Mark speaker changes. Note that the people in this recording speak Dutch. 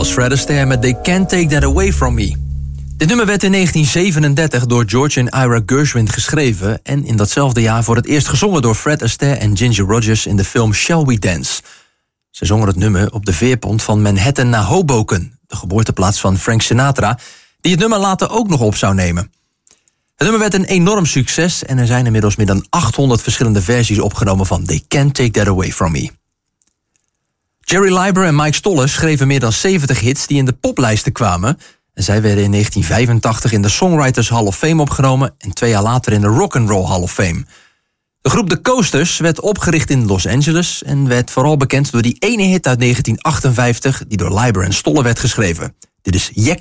Speaker 1: was Fred Astaire met They Can't Take That Away From Me. Dit nummer werd in 1937 door George en Ira Gershwin geschreven en in datzelfde jaar voor het eerst gezongen door Fred Astaire en Ginger Rogers in de film Shall We Dance. Ze zongen het nummer op de veerpont van Manhattan naar Hoboken, de geboorteplaats van Frank Sinatra, die het nummer later ook nog op zou nemen. Het nummer werd een enorm succes en er zijn inmiddels meer dan 800 verschillende versies opgenomen van They Can't Take That Away From Me. Jerry Leiber en Mike Stoller schreven meer dan 70 hits die in de poplijsten kwamen. En zij werden in 1985 in de Songwriters Hall of Fame opgenomen en 2 jaar later in de Rock and Roll Hall of Fame. De groep The Coasters werd opgericht in Los Angeles en werd vooral bekend door die ene hit uit 1958 die door Leiber en Stoller werd geschreven. Dit is Yak